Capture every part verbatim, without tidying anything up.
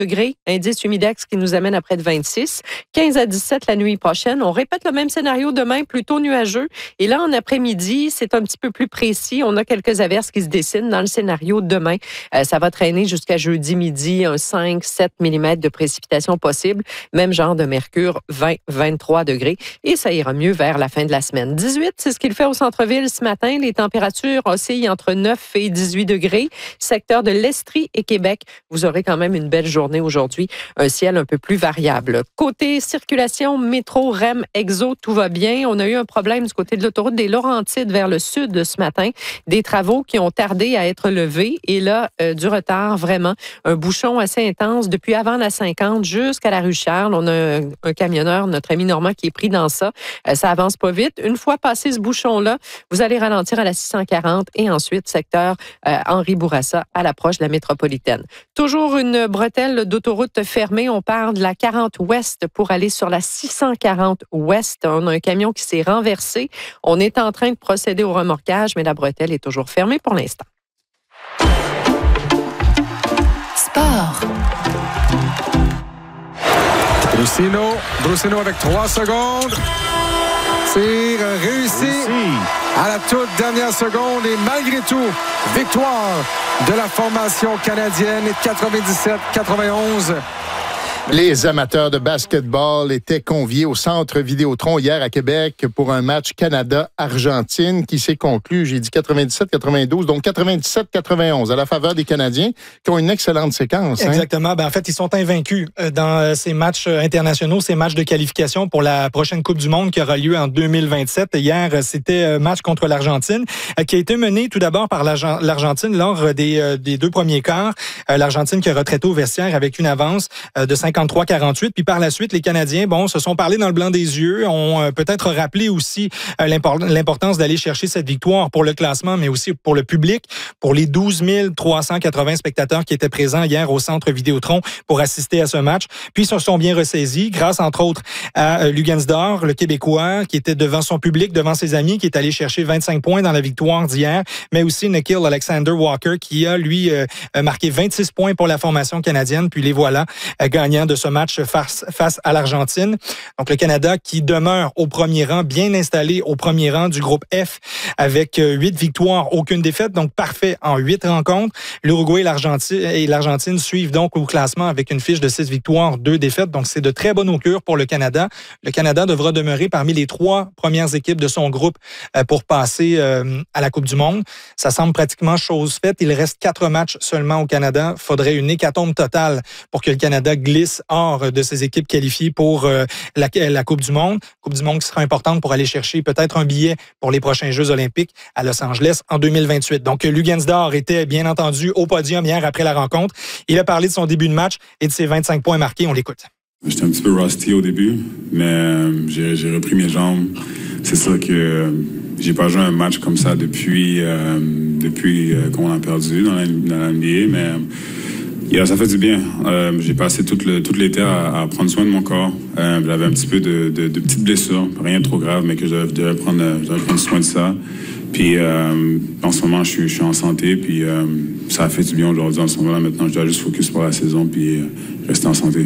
degrés, indice humidex qui nous amène à près de vingt-six, quinze à dix-sept la nuit prochaine. On répète le même scénario demain, plutôt nuageux. Et là, en après-midi, c'est un petit peu plus précis. On a quelques averses qui se dessinent dans le scénario demain. Euh, ça va traîner jusqu'à jeudi midi, un cinq à sept millimètres de précipitations possibles. Même genre de mercure, vingt à vingt-trois degrés. Et ça ira mieux vers la fin de la semaine. dix-huit, c'est ce qu'il fait au centre-ville ce matin. Les températures oscillent entre neuf et dix-huit degrés. Secteur de l'Estrie et Québec, vous aurez quand même une belle journée aujourd'hui. Un ciel un peu plus variable. Côté circulation, métro, R E M, Exo, tout va bien. On a eu un problème du côté de l'autoroute des Laurentides vers le sud ce matin. Des travaux qui ont tardé à être levés. Et là, euh, du retard, vraiment. Un bouchon assez intense depuis avant la cinquante jusqu'à la rue Charles. On a un, un camionneur, notre ami Normand, qui est pris dans ça. Euh, ça avance pas vite. Une fois passé ce bouchon-là, vous allez ralentir à la six cent quarante et ensuite secteur euh, Henri Bourassa à l'approche de la métropolitaine. Toujours une bretelle d'autoroute fermée. On part de la quarante ouest pour aller sur la six cent quarante ouest. On a un camion qui s'est renversé. On est en train de procéder au remorquage, mais la bretelle est toujours fermée pour l'instant. Sport. Brussino, Brussino avec trois secondes. Tir réussi à la toute dernière seconde et malgré tout, victoire de la formation canadienne quatre-vingt-dix-sept à quatre-vingt-onze. Les amateurs de basketball étaient conviés au Centre Vidéotron hier à Québec pour un match Canada-Argentine qui s'est conclu, j'ai dit quatre-vingt-dix-sept à quatre-vingt-douze, donc quatre-vingt-dix-sept à quatre-vingt-onze, à la faveur des Canadiens qui ont une excellente séquence. Hein? Exactement. Ben, en fait, ils sont invaincus dans ces matchs internationaux, ces matchs de qualification pour la prochaine Coupe du Monde qui aura lieu en deux mille vingt-sept. Hier, c'était match contre l'Argentine qui a été mené tout d'abord par l'Argentine lors des, des deux premiers quarts. L'Argentine qui a retraité au vestiaire avec une avance de cinquante-trois à quarante-huit. Puis par la suite, les Canadiens, bon, se sont parlé dans le blanc des yeux, ont euh, peut-être rappelé aussi euh, l'import- l'importance d'aller chercher cette victoire pour le classement, mais aussi pour le public, pour les douze mille trois cent quatre-vingts spectateurs qui étaient présents hier au Centre Vidéotron pour assister à ce match. Puis ils se sont bien ressaisis grâce, entre autres, à euh, Lugansdor, le Québécois, qui était devant son public, devant ses amis, qui est allé chercher vingt-cinq points dans la victoire d'hier, mais aussi Nikhil Alexander Walker, qui a, lui, euh, marqué vingt-six points pour la formation canadienne. Puis les voilà euh, gagnants de ce match face, face à l'Argentine. Donc, le Canada qui demeure au premier rang, bien installé au premier rang du groupe F avec huit victoires, aucune défaite, donc parfait en huit rencontres. L'Uruguay et l'Argentine, et l'Argentine suivent donc au classement avec une fiche de six victoires, deux défaites. Donc, c'est de très bonne augure pour le Canada. Le Canada devra demeurer parmi les trois premières équipes de son groupe pour passer à la Coupe du Monde. Ça semble pratiquement chose faite. Il reste quatre matchs seulement au Canada. Il faudrait une hécatombe totale pour que le Canada glisse hors de ces équipes qualifiées pour euh, la, la Coupe du Monde. Coupe du Monde qui sera importante pour aller chercher peut-être un billet pour les prochains Jeux olympiques à Los Angeles en deux mille vingt-huit. Donc, Lugansdor était bien entendu au podium hier après la rencontre. Il a parlé de son début de match et de ses vingt-cinq points marqués. On l'écoute. J'étais un petit peu rusty au début, mais euh, j'ai, j'ai repris mes jambes. C'est sûr que euh, j'ai pas joué un match comme ça depuis, euh, depuis euh, qu'on a perdu dans la, dans la N B A, mais... Euh, Yeah, ça fait du bien. Euh, j'ai passé tout, le, tout l'été à, à prendre soin de mon corps. Euh, j'avais un petit peu de, de, de petites blessures, rien de trop grave, mais que je devais prendre, je devais prendre soin de ça. Puis euh, en ce moment, je suis, je suis en santé, puis euh, ça a fait du bien aujourd'hui. En ce moment-là, maintenant, je dois juste focus pour la saison, puis euh, rester en santé.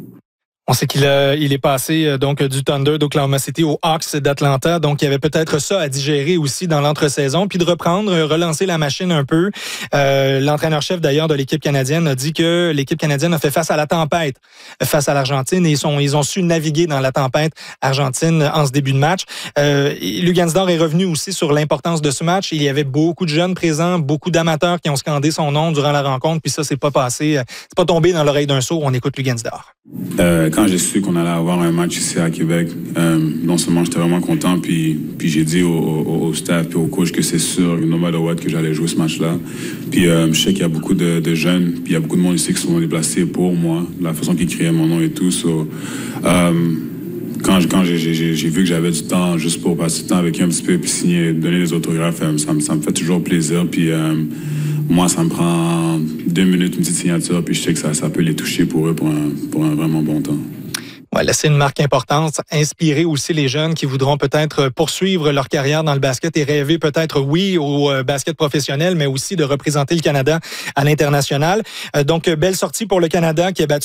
On sait qu'il a, il est passé donc du Thunder d'Oklahoma City aux Hawks d'Atlanta, donc il y avait peut-être ça à digérer aussi dans l'entre-saison, puis de reprendre, relancer la machine un peu. Euh, l'entraîneur-chef d'ailleurs de l'équipe canadienne a dit que l'équipe canadienne a fait face à la tempête face à l'Argentine et ils, sont, ils ont su naviguer dans la tempête argentine en ce début de match. Euh, Lugansdor est revenu aussi sur l'importance de ce match. Il y avait beaucoup de jeunes présents, beaucoup d'amateurs qui ont scandé son nom durant la rencontre, puis ça, c'est pas passé, c'est pas tombé dans l'oreille d'un sourd. On écoute Lugansdor. Euh, quand j'ai su qu'on allait avoir un match ici à Québec, euh, non seulement j'étais vraiment content, puis, puis j'ai dit au, au, au staff et au coach que c'est sûr, no matter what, que j'allais jouer ce match-là. Puis euh, je sais qu'il y a beaucoup de, de jeunes, puis il y a beaucoup de monde ici qui sont déplacés pour moi, la façon qu'ils criaient mon nom et tout. So, euh, quand quand j'ai, j'ai, j'ai vu que j'avais du temps juste pour passer du temps avec eux un petit peu, puis signer, donner des autographes, ça, me, ça me fait toujours plaisir. Puis euh, moi, ça me prend deux minutes, une petite signature, puis je sais que ça, ça peut les toucher pour eux pour un, pour un vraiment bon temps. Ouais, laisser une marque importante, inspirer aussi les jeunes qui voudront peut-être poursuivre leur carrière dans le basket et rêver peut-être, oui, au basket professionnel, mais aussi de représenter le Canada à l'international. Donc, belle sortie pour le Canada qui a battu